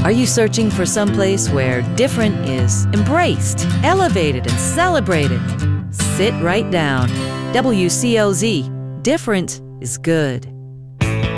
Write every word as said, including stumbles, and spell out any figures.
Are you searching for some place where different is embraced, elevated, and celebrated? Sit right down. W C O Z. Different is good.